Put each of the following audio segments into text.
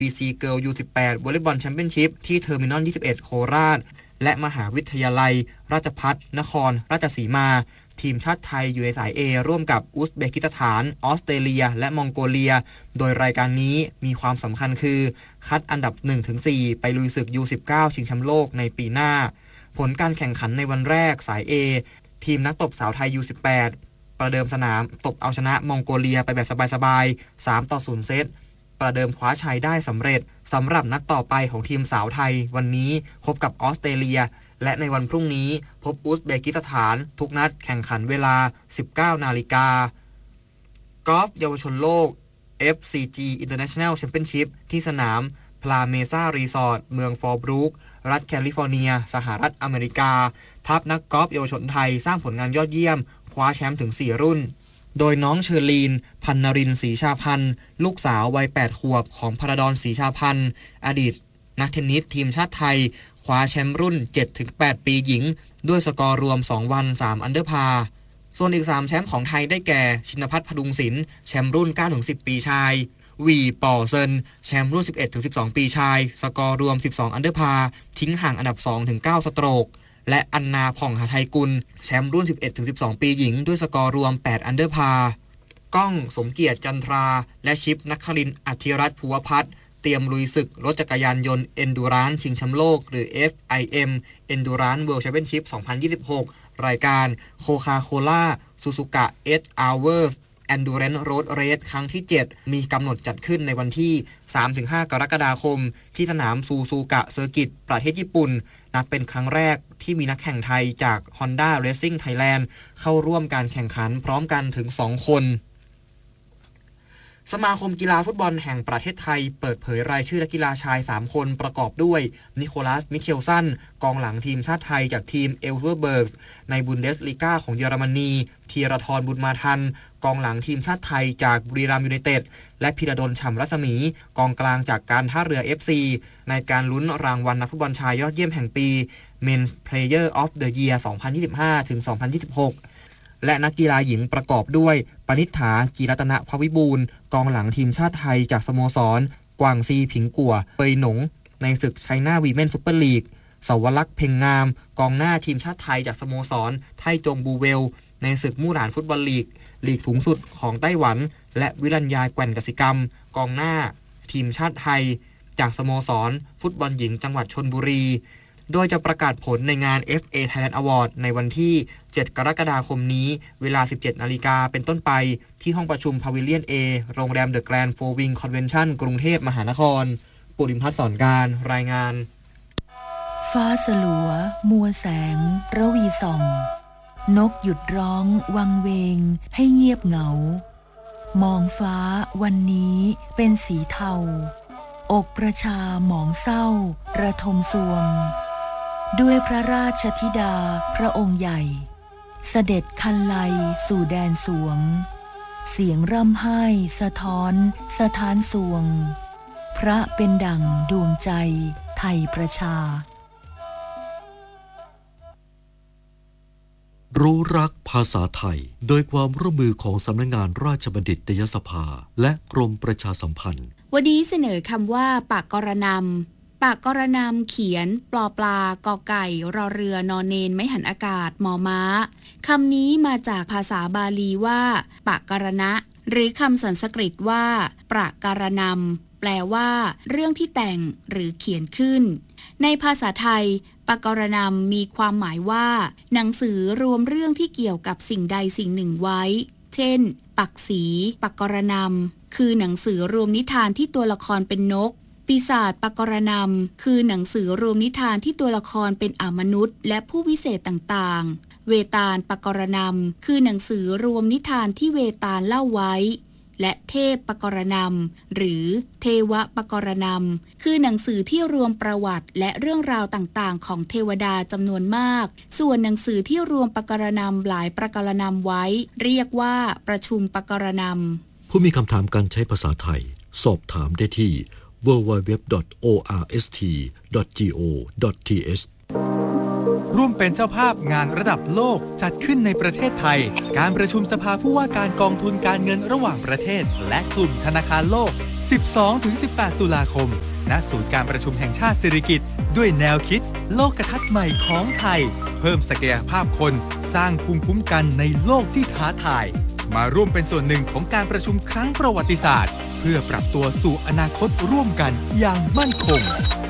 BC Girl U18 วอลเลย์บอลแชมเปี้ยนชิพที่เทอร์มินอล 21 โคราชและมหาวิทยาลัยราชภัฏนครราชสีมาทีมชาติไทยอยู่ในสาย A ร่วมกับอุซเบกิสถานออสเตรเลียและมองโกเลียโดยรายการนี้มีความสำคัญคือคัดอันดับ 1-4 ไปลุยศึก U19 ชิงแชมป์โลกในปีหน้าผลการแข่งขันในวันแรกสาย A ทีมนักตบสาวไทย U18 ประเดิมสนามตบเอาชนะมองโกเลียไปแบบสบายๆ 3-0 เซตประเดิมคว้าชัยได้สำเร็จสำหรับนัดต่อไปของทีมสาวไทยวันนี้พบกับออสเตรเลียและในวันพรุ่งนี้พบอุซเบกิสถานทุกนัดแข่งขันเวลา 19 นาฬิกากอล์ฟเยาวชนโลก FCG International Championship ที่สนามพลาเมซ่ารีสอร์ทเมืองฟอร์บรูครัฐแคลิฟอร์เนียสหรัฐอเมริกาทัพนักกอล์ฟเยาวชนไทยสร้างผลงานยอดเยี่ยมคว้าแชมป์ถึง 4 รุ่นโดยน้องเชอรีนพันนรินทร์ศรีชาพันธ์ลูกสาววัย 8 ขวบของพระดอนศรีชาพันธ์อดีตนักเทนนิสทีมชาติไทยคว้าแชมป์รุ่น 7-8 ปีหญิงด้วยสกอร์รวม 2 วัน 3 อันเดอร์พาร์ส่วนอีก 3 แชมป์ของไทยได้แก่ชินภัทรพดุงศิลป์แชมป์รุ่น 9-10 ปีชายวีป่อเซินแชมป์รุ่น 11-12 ปีชายสกอร์รวม 12 อันเดอร์พาร์ทิ้งห่างอันดับ 2-9 สโตรกและอันนาผ่องหาไทยกุลแชมป์รุ่น 11-12 ปีหญิงด้วยสกอร์รวม 8 อันเดอร์พาร์ก้องสมเกียรติจันทราและชิปนักครินทร์อธิรัตน์ภูวพัฒน์เตรียมลุยศึกรถจักรยานยนต์ Endurance ชิงแชมป์โลกหรือ FIM Endurance World Championship 2026 รายการ Coca-Cola Suzuka 8 Hours Endurance Road Race ครั้งที่ 7 มีกำหนดจัดขึ้นในวันที่ 3-5 กรกฎาคมที่สนามซูซูกะเซอร์กิตประเทศญี่ปุ่นนับเป็นครั้งแรกที่มีนักแข่งไทยจาก Honda Racing Thailand เข้าร่วมการแข่งขันพร้อมกันถึง 2 คนสมาคมกีฬาฟุตบอลแห่งประเทศไทยเปิดเผยรายชื่อนักกีฬาชาย 3 คนประกอบด้วยนิโคลัส มิเคลสันกองหลังทีมชาติไทยจากทีมเอลเวอร์เบิร์กในบุนเดสลีกาของเยอรมนีธีรทรบุญมาทันกองหลังทีมชาติไทยจากบุรีรัมย์ยูไนเต็ดและพิรดลฉ่ำรัศมีกองกลางจากการท่าเรือ FC ในการลุ้นรางวัลนักฟุตบอลชายยอดเยี่ยมแห่งปี Men's Player of the Year 2025-2026และนักกีฬาหญิงประกอบด้วยปณิษฐา กีรัตนภวิบูลย์กองหลังทีมชาติไทยจากสโมสรกวางซีผิงกัวเปยหนงในศึกไชน่าวีเม่นซุปเปอร์ลีกสวรักษ์เพ็งงามกองหน้าทีมชาติไทยจากสโมสรไทจงบูเวลในศึกมู่หลานฟุตบอลลีกสูงสุดของไต้หวันและวิรัญญาแก่นกสิกรรมกองหน้าทีมชาติไทยจากสโมสรฟุตบอลหญิงจังหวัดชลบุรีโดยจะประกาศผลในงาน FA Thailand Award ในวันที่ 7 กรกฎาคมนี้เวลา 17 นาฬิกาเป็นต้นไปที่ห้องประชุมพาวิเลียน A โรงแรมเดอะแกรนด์โฟร์วิงคอนเวนชั่นกรุงเทพมหานครปุริมพัฒน์สอนการรายงานฟ้าสลัวมัวแสงระวีส่องนกหยุดร้องวังเวงให้เงียบเหงามองฟ้าวันนี้เป็นสีเทาอกประชาหมองเศร้าระทมสวงด้วยพระราชธิดาพระองค์ใหญ่เสด็จคันไลสู่แดนสวงเสียงร่ำไห้สะท้อนสถานสวงพระเป็นดั่งดวงใจไทยประชารู้รักภาษาไทยโดยความร่วมมือของสำนักงานราชบัณฑิตยสภาและกรมประชาสัมพันธ์วันนี้เสนอคำว่าปากกรณำปากกรณำเขียนปลอปลากอไก่รอเรือนอนเนนไม่หันอากาศมอม้าคำนี้มาจากภาษาบาลีว่าปากกรณะหรือคำสันสกฤตว่าปรากรณำแปลว่าเรื่องที่แต่งหรือเขียนขึ้นในภาษาไทยปากกรณำมีความหมายว่าหนังสือรวมเรื่องที่เกี่ยวกับสิ่งใดสิ่งหนึ่งไว้เช่นปักษีปากกรณำคือหนังสือรวมนิทานที่ตัวละครเป็นนกปีศาจปากกรณำคือหนังสือรวมนิทานที่ตัวละครเป็นมนุษย์และผู้วิเศษต่างๆเวตาลปากกรณำคือหนังสือรวมนิทานที่เวตาลเล่าไว้และเทพปกรณำหรือเทวปกรณำคือหนังสือที่รวมประวัติและเรื่องราวต่างๆของเทวดาจำนวนมากส่วนหนังสือที่รวมปกรณำหลายปกรณำไว้เรียกว่าประชุมปกรณำผู้มีคำถามการใช้ภาษาไทยสอบถามได้ที่ www.orst.go.th ร่วมเป็นเจ้าภาพงานระดับโลกจัดขึ้นในประเทศไทยการประชุมสภาผู้ว่าการกองทุนการเงินระหว่างประเทศและกลุ่มธนาคารโลก 12-18 ตุลาคม ณ ศูนย์การประชุมแห่งชาติสิริกิติ์ด้วยแนวคิดโลกทัศน์ใหม่ของไทย เพิ่มศักยภาพคนสร้างภูมิคุ้มกันในโลกที่ท้าทาย มาร่วมเป็นส่วนหนึ่งของการประชุมครั้งประวัติศาสตร์เพื่อปรับตัวสู่อนาคตร่วมกันอย่างมั่นคง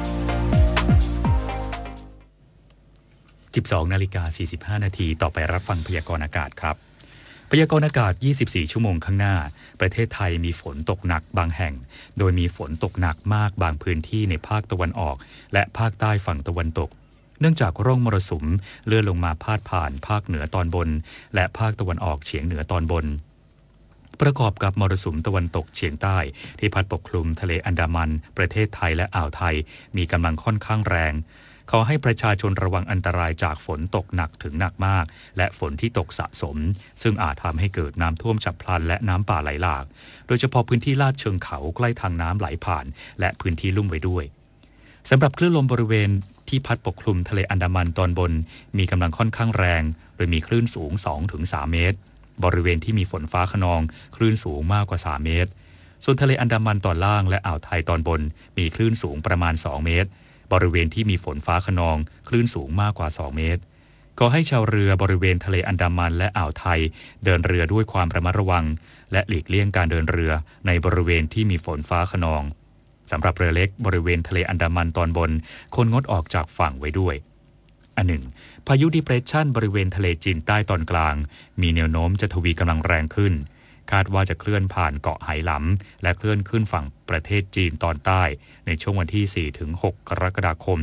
12:45 นาทีต่อไปรับฟังพยากรณ์อากาศครับพยากรณ์อากาศ 24 ชั่วโมงข้างหน้าประเทศไทยมีฝนตกหนักบางแห่งโดยมีฝนตกหนักมากบางพื้นที่ในภาคตะวันออกและภาคใต้ฝั่งตะวันตกเนื่องจากร่องมรสุมเลื่อนลงมาพาดผ่านภาคเหนือตอนบนและภาคตะวันออกเฉียงเหนือตอนบนประกอบกับมรสุมตะวันตกเฉียงใต้ที่พัดปกคลุมทะเลอันดามันประเทศไทยและอ่าวไทยมีกำลังค่อนข้างแรงขอให้ประชาชนระวังอันตรายจากฝนตกหนักถึงหนักมากและฝนที่ตกสะสมซึ่งอาจทำให้เกิดน้ำท่วมฉับพลันและน้ำป่าไหลหลากโดยเฉพาะพื้นที่ลาดเชิงเขาใกล้ทางน้ำไหลผ่านและพื้นที่ลุ่มไว้ด้วยสำหรับคลื่นลมบริเวณที่พัดปกคลุมทะเลอันดามันตอนบนมีกำลังค่อนข้างแรงโดยมีคลื่นสูง 2-3 เมตรบริเวณที่มีฝนฟ้าคะนองคลื่นสูงมากกว่า3 เมตรส่วนทะเลอันดามันตอนล่างและอ่าวไทยตอนบนมีคลื่นสูงประมาณ2 เมตรบริเวณที่มีฝนฟ้าคะนองคลื่นสูงมากกว่า2 เมตรขอให้ชาวเรือบริเวณทะเลอันดามันและอ่าวไทยเดินเรือด้วยความระมัดระวังและหลีกเลี่ยงการเดินเรือในบริเวณที่มีฝนฟ้าคะนองสำหรับเรือเล็กบริเวณทะเลอันดามันตอนบนควรงดออกจากฝั่งไว้ด้วยอันหนึ่งพายุดิเพรสชันบริเวณทะเลจีนใต้ตอนกลางมีแนวโน้มจะทวีกำลังแรงขึ้นคาดว่าจะเคลื่อนผ่านเกาะไหหลำและเคลื่อนขึ้นฝั่งประเทศจีนตอนใต้ในช่วงวันที่ 4-6 กรกฎาคม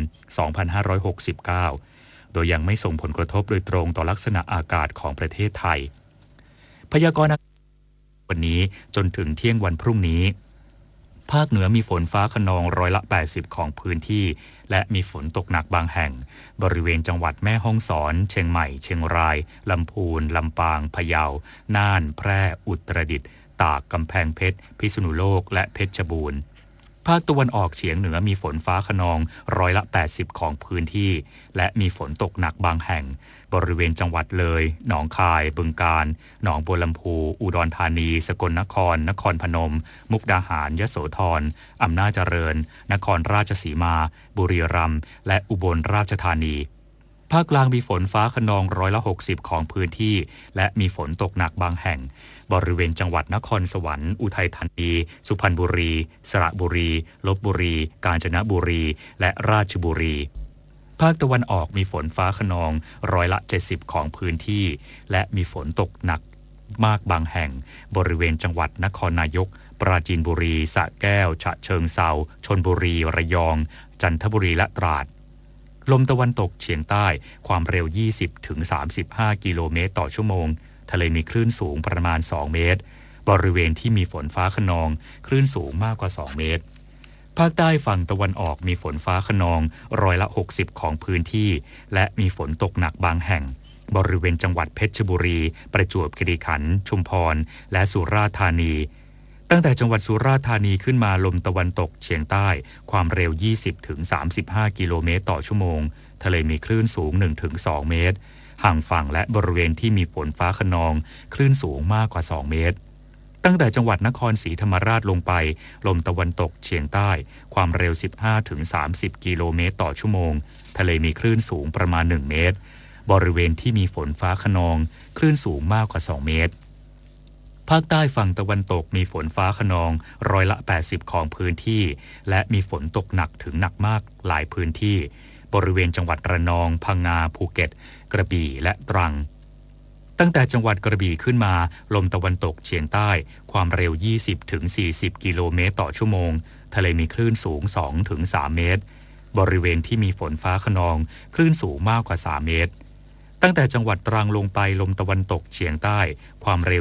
2569 โดยยังไม่ส่งผลกระทบโดยตรงต่อลักษณะอากาศของประเทศไทยพยากรณ์อากาศวันนี้จนถึงเที่ยงวันพรุ่งนี้ภาคเหนือมีฝนฟ้าคะนอง80%ของพื้นที่และมีฝนตกหนักบางแห่งบริเวณจังหวัดแม่ฮ่องสอนเชียงใหม่เชียงรายลำพูนลำปางพะเยาน่านแพร่อุตรดิตถ์ตากกำแพงเพชรพิษณุโลกและเพชรบูรณ์ภาคตะวันออกเฉียงเหนือมีฝนฟ้าคะนอง80%ของพื้นที่และมีฝนตกหนักบางแห่งบริเวณจังหวัดเลยหนองคายบึงกาฬหนองบัวลำพูอุดรธานีสกลนครนครพนมมุกดาหารยโสธรอำนาจเจริญนครราชสีมาบุรีรัมย์และอุบลราชธานีภาคกลางมีฝนฟ้าคะนอง60%ของพื้นที่และมีฝนตกหนักบางแห่งบริเวณจังหวัดนครสวรรค์อุทัยธานีสุพรรณบุรีสระบุรีลพบุรีกาญจนบุรีและราชบุรีภาคตะวันออกมีฝนฟ้าคะนอง70%ของพื้นที่และมีฝนตกหนักมากบางแห่งบริเวณจังหวัดนครนายกปราจีนบุรีสระแก้วฉะเชิงเทราชลบุรีระยองจันทบุรีและตราดลมตะวันตกเฉียงใต้ความเร็ว 20-35 กิโลเมตรต่อชั่วโมงทะเลมีคลื่นสูงประมาณ2 เมตรบริเวณที่มีฝนฟ้าคะนองคลื่นสูงมากกว่า2 เมตรภาคใต้ฝั่งตะวันออกมีฝนฟ้าคะนอง60%ของพื้นที่และมีฝนตกหนักบางแห่งบริเวณจังหวัดเพชรบุรีประจวบคีรีขันธ์ชุมพรและสุราษฎร์ธานีตั้งแต่จังหวัดสุราษฎร์ธานีขึ้นมาลมตะวันตกเฉียงใต้ความเร็ว 20-35 กิโลเมตรต่อชั่วโมงทะเลมีคลื่นสูง 1-2 เมตรห่างฝั่งและบริเวณที่มีฝนฟ้าคะนองคลื่นสูงมากกว่า2 เมตรตั้งแต่จังหวัดนครศรีธรรมราชลงไปลมตะวันตกเฉียงใต้ความเร็ว 15-30 กิโลเมตรต่อชั่วโมงทะเลมีคลื่นสูงประมาณ1 เมตรบริเวณที่มีฝนฟ้าคะนองคลื่นสูงมากกว่า2 เมตรภาคใต้ฝั่งตะวันตกมีฝนฟ้าคะนอง80%ของพื้นที่และมีฝนตกหนักถึงหนักมากหลายพื้นที่บริเวณจังหวัดระนองพังงาภูเก็ตกระบี่และตรังตั้งแต่จังหวัดกระบี่ขึ้นมาลมตะวันตกเฉียงใต้ความเร็ว 20-40 กิโลเมตรต่อชั่วโมงทะเลมีคลื่นสูง 2-3 เมตรบริเวณที่มีฝนฟ้าคะนองคลื่นสูงมากกว่า3 เมตรตั้งแต่จังหวัดตรังลงไปลมตะวันตกเฉียงใต้ความเร็ว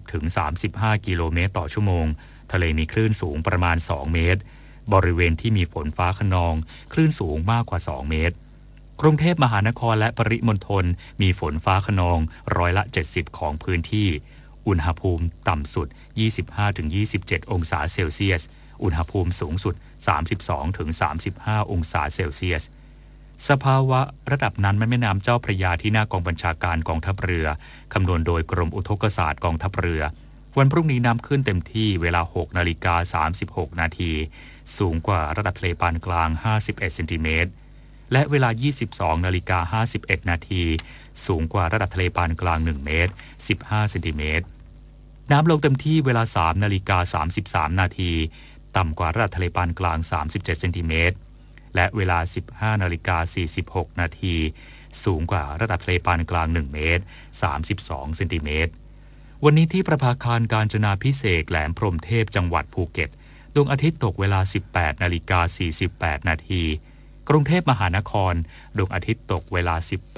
20-35 กิโลเมตรต่อชั่วโมงทะเลมีคลื่นสูงประมาณ2 เมตรบริเวณที่มีฝนฟ้าคะนองคลื่นสูงมากกว่า2 เมตรกรุงเทพมหานครและปริมณฑลมีฝนฟ้าคะนอง70%ของพื้นที่อุณหภูมิต่ำสุด 25-27 องศาเซลเซียสอุณหภูมิสูงสุด 32-35 องศาเซลเซียสสภาวะระดับน้ำแม่น้ำเจ้าพระยาที่หน้ากองบัญชาการกองทัพเรือคำนวณโดยกรมอุทกศาสตร์กองทัพเรือวันพรุ่งนี้น้ำขึ้นเต็มที่เวลา 6:36 นาทีสูงกว่าระดับทะเลปานกลาง51เซนติเมตรและเวลา 22:51 นาทีสูงกว่าระดับทะเลปานกลาง1เมตร15เซนติเมตรน้ำลงเต็มที่เวลา 3:33 นาทีต่ำกว่าระดับทะเลปานกลาง37เซนติเมตรและเวลา 15:46 นาทีสูงกว่าระดับทะเลปานกลาง1เมตร32เซนติเมตรวันนี้ที่ประภาคารกาญจนาภิเษกแหลมพรหมเทพจังหวัดภูเก็ตดวงอาทิตย์ตกเวลา 18:48 นาทีกรุงเทพมหานครดวงอาทิตย์ตกเวลา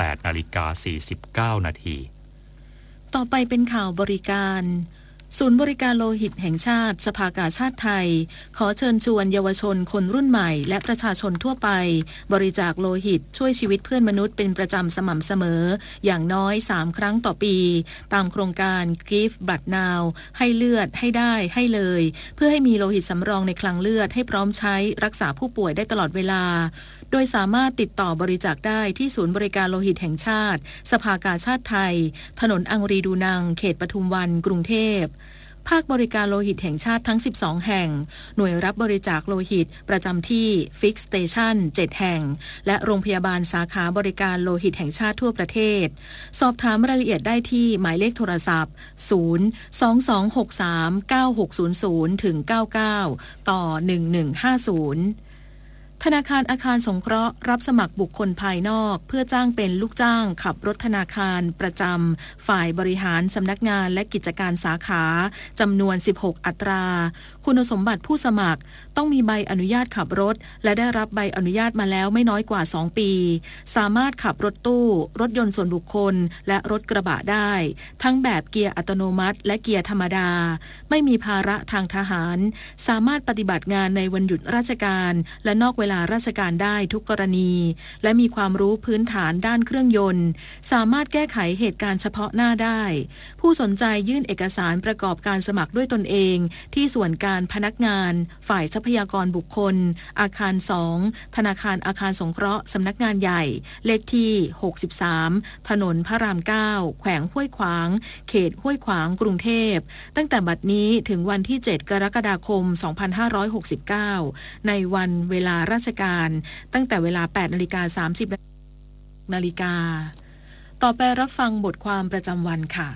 18:49 นาทีต่อไปเป็นข่าวบริการศูนย์บริการโลหิตแห่งชาติสภากาชาติไทยขอเชิญชวนเยาวชนคนรุ่นใหม่และประชาชนทั่วไปบริจาคโลหิตช่วยชีวิตเพื่อนมนุษย์เป็นประจำสม่ำเสมออย่างน้อย3ครั้งต่อปีตามโครงการ Give Blood Now ให้เลือดให้ได้ให้เลยเพื่อให้มีโลหิตสำรองในคลังเลือดให้พร้อมใช้รักษาผู้ป่วยได้ตลอดเวลาโดยสามารถติดต่อบริจาคได้ที่ศูนย์บริการโลหิตแห่งชาติสภากาชาติไทยถนนอังรีดูนังเขตปทุมวันกรุงเทพภาคบริการโลหิตแห่งชาติทั้ง12แห่งหน่วยรับบริจาคโลหิตประจำที่ Fix Station 7 แห่งและโรงพยาบาลสาขาบริการโลหิตแห่งชาติทั่วประเทศสอบถามรายละเอียดได้ที่หมายเลขโทรศัพท์022639600-99ต่อ1150ธนาคารอาคารสงเคราะห์รับสมัครบุคคลภายนอกเพื่อจ้างเป็นลูกจ้างขับรถธนาคารประจำฝ่ายบริหารสำนักงานและกิจการสาขาจำนวน16อัตราคุณสมบัติผู้สมัครต้องมีใบอนุญาตขับรถและได้รับใบอนุญาตมาแล้วไม่น้อยกว่า2ปีสามารถขับรถตู้รถยนต์ส่วนบุคคลและรถกระบะได้ทั้งแบบเกียร์อัตโนมัติและเกียร์ธรรมดาไม่มีภาระทางทหารสามารถปฏิบัติงานในวันหยุดราชการและนอกเวลาราชการได้ทุกกรณีและมีความรู้พื้นฐานด้านเครื่องยนต์สามารถแก้ไขเหตุการณ์เฉพาะหน้าได้ผู้สนใจยื่นเอกสารประกอบการสมัครด้วยตนเองที่ส่วนการพนักงานฝ่ายทรัพยากรบุคคลอาคาร2ธนาคารอาคารสงเคราะห์สำนักงานใหญ่เลขที่63ถนนพระราม9แขวงห้วยขวางเขตห้วยขวางกรุงเทพตั้งแต่บัดนี้ถึงวันที่7กรกฎาคม2569ในวันเวลาราชการตั้งแต่เวลา 8:30 น.ต่อไปรับฟังบทความประจำวันค่ะ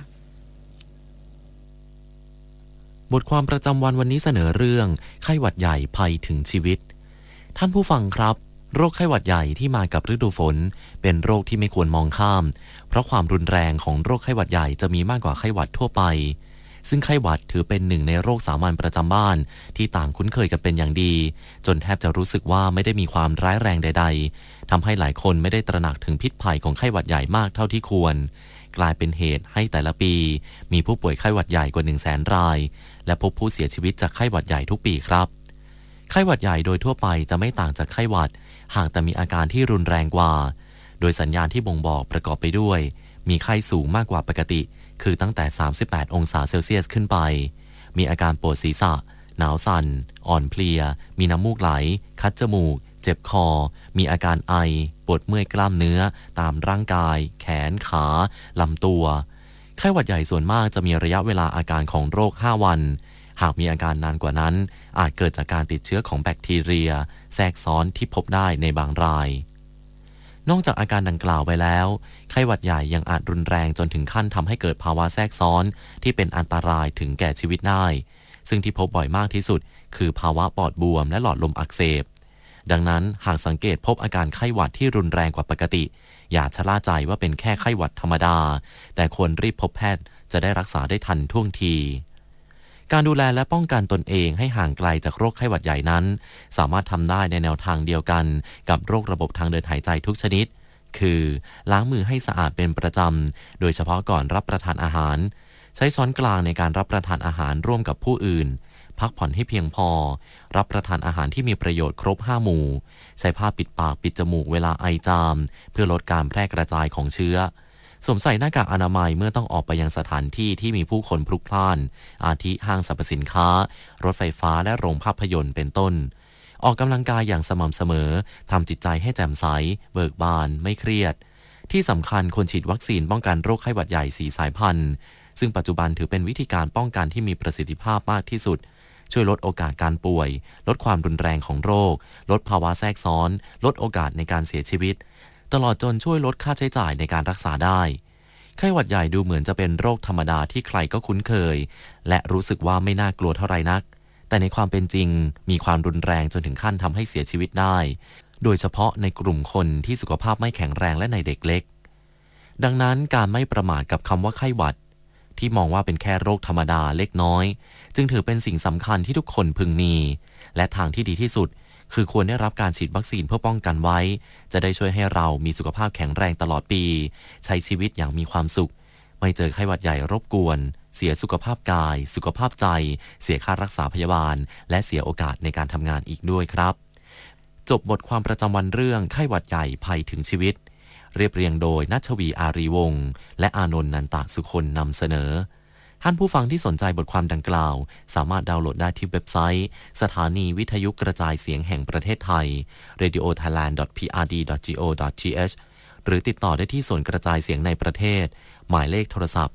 บทความประจำวันวันนี้เสนอเรื่องไข้หวัดใหญ่ภัยถึงชีวิตท่านผู้ฟังครับโรคไข้หวัดใหญ่ที่มากับฤดูฝนเป็นโรคที่ไม่ควรมองข้ามเพราะความรุนแรงของโรคไข้หวัดใหญ่จะมีมากกว่าไข้หวัดทั่วไปซึ่งไข้หวัดถือเป็นหนึ่งในโรคสามัญประจำบ้านที่ต่างคุ้นเคยกันเป็นอย่างดีจนแทบจะรู้สึกว่าไม่ได้มีความร้ายแรงใดๆทำให้หลายคนไม่ได้ตระหนักถึงพิษภัยของไข้หวัดใหญ่มากเท่าที่ควรกลายเป็นเหตุให้แต่ละปีมีผู้ป่วยไข้หวัดใหญ่กว่า 100,000 รายและพบผู้เสียชีวิตจากไข้หวัดใหญ่ทุกปีครับไข้หวัดใหญ่โดยทั่วไปจะไม่ต่างจากไข้หวัดหากแต่มีอาการที่รุนแรงกว่าโดยสัญญาณที่บ่งบอกประกอบไปด้วยมีไข้สูงมากกว่าปกติคือตั้งแต่38องศาเซลเซียสขึ้นไปมีอาการปวดศีรษะหนาวสั่นอ่อนเพลียมีน้ำมูกไหลคัดจมูกเจ็บคอมีอาการไอปวดเมื่อยกล้ามเนื้อตามร่างกายแขนขาลำตัวไข้หวัดใหญ่ส่วนมากจะมีระยะเวลาอาการของโรค5วันหากมีอาการนานกว่านั้นอาจเกิดจากการติดเชื้อของแบคทีเรียแทรกซ้อนที่พบได้ในบางรายนอกจากอาการดังกล่าวไปแล้วไข้หวัดใหญ่ยังอาจรุนแรงจนถึงขั้นทำให้เกิดภาวะแทรกซ้อนที่เป็นอันตรายถึงแก่ชีวิตได้ซึ่งที่พบบ่อยมากที่สุดคือภาวะปอดบวมและหลอดลมอักเสบดังนั้นหากสังเกตพบอาการไข้หวัดที่รุนแรงกว่าปกติอย่าชะล่าใจว่าเป็นแค่ไข้หวัดธรรมดาแต่ควรรีบพบแพทย์จะได้รักษาได้ทันท่วงทีการดูแลและป้องกันตนเองให้ห่างไกลจากโรคไข้หวัดใหญ่นั้นสามารถทำได้ในแนวทางเดียวกันกับโรคระบบทางเดินหายใจทุกชนิดคือล้างมือให้สะอาดเป็นประจำโดยเฉพาะก่อนรับประทานอาหารใช้ช้อนกลางในการรับประทานอาหารร่วมกับผู้อื่นพักผ่อนให้เพียงพอรับประทานอาหารที่มีประโยชน์ครบ5หมู่ใช้ผ้าปิดปากปิดจมูกเวลาไอจามเพื่อลดการแพร่กระจายของเชื้อสวมใส่หน้ากากอนามัยเมื่อต้องออกไปยังสถานที่ที่มีผู้คนพลุกพล่านอาทิห้างสรรพสินค้ารถไฟฟ้าและโรงภาพยนตร์เป็นต้นออกกำลังกายอย่างสม่ำเสมอทำจิตใจให้แจ่มใสเบิกบานไม่เครียดที่สำคัญควรฉีดวัคซีนป้องกันโรคไข้หวัดใหญ่4สายพันธุ์ซึ่งปัจจุบันถือเป็นวิธีการป้องกันที่มีประสิทธิภาพมากที่สุดช่วยลดโอกาสการป่วยลดความรุนแรงของโรคลดภาวะแทรกซ้อนลดโอกาสในการเสียชีวิตตลอดจนช่วยลดค่าใช้จ่ายในการรักษาได้ไข้หวัดใหญ่ดูเหมือนจะเป็นโรคธรรมดาที่ใครก็คุ้นเคยและรู้สึกว่าไม่น่ากลัวเท่าไหร่นักแต่ในความเป็นจริงมีความรุนแรงจนถึงขั้นทำให้เสียชีวิตได้โดยเฉพาะในกลุ่มคนที่สุขภาพไม่แข็งแรงและในเด็กเล็กดังนั้นการไม่ประมาทกับคำว่าไข้หวัดที่มองว่าเป็นแค่โรคธรรมดาเล็กน้อยจึงถือเป็นสิ่งสำคัญที่ทุกคนพึงมีและทางที่ดีที่สุดคือควรได้รับการฉีดวัคซีนเพื่อป้องกันไว้จะได้ช่วยให้เรามีสุขภาพแข็งแรงตลอดปีใช้ชีวิตอย่างมีความสุขไม่เจอไข้หวัดใหญ่รบกวนเสียสุขภาพกายสุขภาพใจเสียค่ารักษาพยาบาลและเสียโอกาสในการทำงานอีกด้วยครับจบบทความประจำวันเรื่องไข้หวัดใหญ่ภัยถึงชีวิตเรียบเรียงโดยณัชวีอารีวงศ์และอานนท์นันตะสุคนนำเสนอท่านผู้ฟังที่สนใจบทความดังกล่าวสามารถดาวน์โหลดได้ที่เว็บไซต์สถานีวิทยุกระจายเสียงแห่งประเทศไทย radiothailand.prd.go.th หรือติดต่อได้ที่ส่วนกระจายเสียงในประเทศหมายเลขโทรศัพท์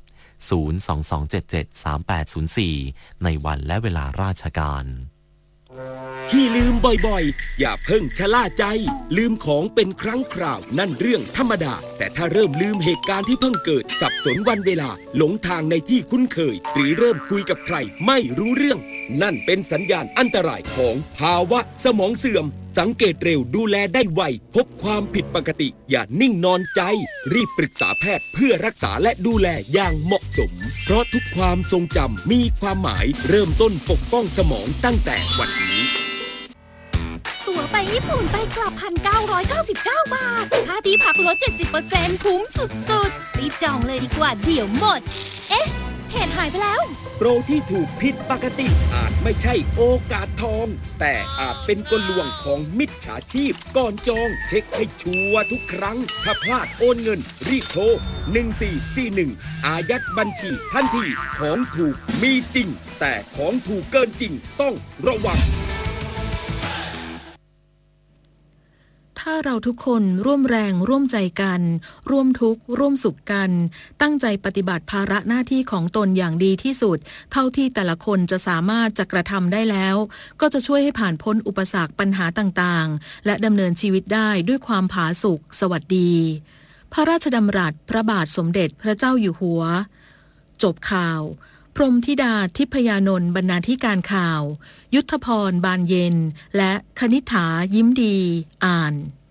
022773804 ในวันและเวลาราชการที่ลืมบ่อยๆอย่าเพิ่งชะล่าใจลืมของเป็นครั้งคราวนั่นเรื่องธรรมดาแต่ถ้าเริ่มลืมเหตุการณ์ที่เพิ่งเกิดสับสนวันเวลาหลงทางในที่คุ้นเคยหรือเริ่มคุยกับใครไม่รู้เรื่องนั่นเป็นสัญญาณอันตรายของภาวะสมองเสื่อมสังเกตเร็วดูแลได้ไวพบความผิดปกติอย่านิ่งนอนใจรีบปรึกษาแพทย์เพื่อรักษาและดูแลอย่างเหมาะสมเพราะทุกความทรงจำมีความหมายเริ่มต้นปกป้องสมองตั้งแต่วันนี้ตั๋วไปญี่ปุ่นไปกลับ 1,999 บาทค่าที่พักลด 70% คุ้มสุดๆรีบจองเลยดีกว่าเดี๋ยวหมดเอ๊ะเพจหายไปแล้วโปรที่ถูกผิดปกติอาจไม่ใช่โอกาสทองแต่อาจเป็นกลลวงของมิจฉาชีพก่อนจองเช็คให้ชัวร์ทุกครั้งถ้าพลาดโอนเงินรีบโทร1441อายัดบัญชีทันทีของถูกมีจริงแต่ของถูกเกินจริงต้องระวังถ้าเราทุกคนร่วมแรงร่วมใจกันร่วมทุกข์ร่วมสุขกันตั้งใจปฏิบัติภาระหน้าที่ของตนอย่างดีที่สุดเท่าที่แต่ละคนจะสามารถจะกระทำได้แล้วก็จะช่วยให้ผ่านพ้นอุปสรรคปัญหาต่างๆและดำเนินชีวิตได้ด้วยความผาสุกสวัสดีพระราชดำรัสพระบาทสมเด็จพระเจ้าอยู่หัวจบข่าวพรหมธิดาทิพยานนท์บรรณาธิการข่าวยุทธพรบานเย็นและคณิษฐายิ้มดีอ่าน